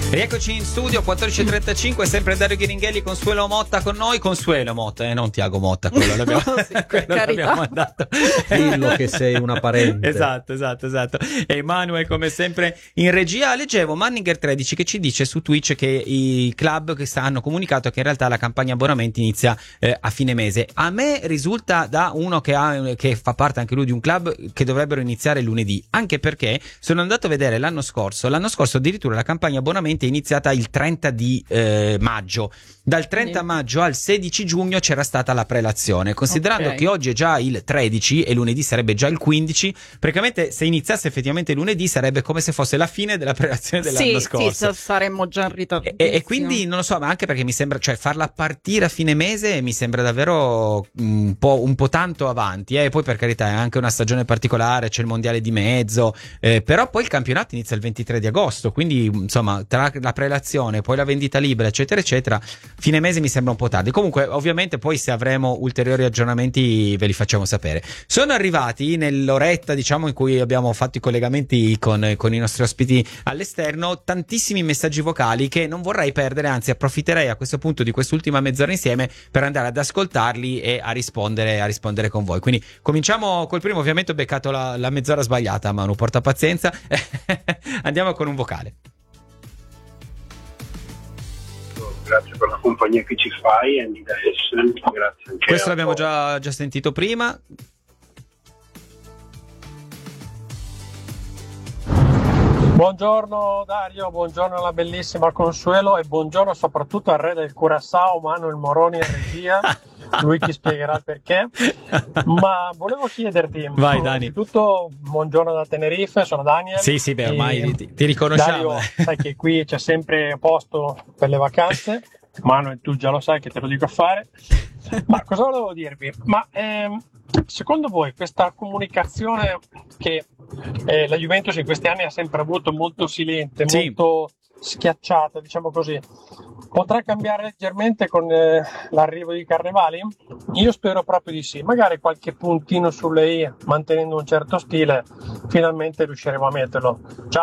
Rieccoci in studio 14.35, sempre Dario Ghiringhelli, Consuelo Motta con noi. Consuelo Motta, non Tiago Motta, quello l'abbiamo, quello l'abbiamo mandato. Dillo che sei una parente. Esatto. E Emanuele come sempre in regia. Leggevo Manninger 13 che ci dice su Twitch che i club che hanno comunicato che in realtà la campagna abbonamenti inizia a fine mese. A me risulta da uno che fa parte anche lui di un club che dovrebbero iniziare lunedì, anche perché sono andato a vedere l'anno scorso addirittura la campagna abbonamenti è iniziata il 30 di maggio. Dal 30 maggio al 16 giugno c'era stata la prelazione. Considerando che oggi è già il 13 e lunedì sarebbe già il 15, praticamente se iniziasse effettivamente lunedì sarebbe come se fosse la fine della prelazione dell'anno scorso. Sì, saremmo già in ritardo. E quindi non lo so, ma anche perché mi sembra, cioè farla partire a fine mese mi sembra davvero un po' tanto avanti. E poi per carità è anche una stagione particolare, c'è il mondiale di mezzo, però poi il campionato inizia il 23 di agosto, quindi insomma tra la prelazione, poi la vendita libera, eccetera, eccetera, fine mese mi sembra un po' tardi. Comunque, ovviamente, poi se avremo ulteriori aggiornamenti ve li facciamo sapere. Sono arrivati nell'oretta, diciamo, in cui abbiamo fatto i collegamenti con i nostri ospiti all'esterno, tantissimi messaggi vocali che non vorrei perdere, anzi approfitterei a questo punto di quest'ultima mezz'ora insieme per andare ad ascoltarli e a rispondere con voi. Quindi cominciamo col primo. Ovviamente ho beccato la mezz'ora sbagliata, Manu, porta pazienza. Andiamo con un vocale. Grazie per la compagnia che ci fai, Andy da Essen. Grazie anche questo l'abbiamo già sentito prima. Buongiorno Dario, buongiorno alla bellissima Consuelo e buongiorno soprattutto al re del Curaçao, Manuel Moroni in regia, lui ti spiegherà il perché. Ma volevo chiederti, vai Dani. Innanzitutto buongiorno da Tenerife, sono Daniel. Sì, beh, ormai ti riconosciamo. Dario, sai che qui c'è sempre posto per le vacanze, Manuel tu già lo sai che te lo dico a fare. Ma cosa volevo dirvi? Ma secondo voi questa comunicazione che la Juventus in questi anni ha sempre avuto molto silente, molto schiacciata, diciamo così, potrà cambiare leggermente con l'arrivo di Carnevali? Io spero proprio di sì, magari qualche puntino sulle i, mantenendo un certo stile, finalmente riusciremo a metterlo. Ciao.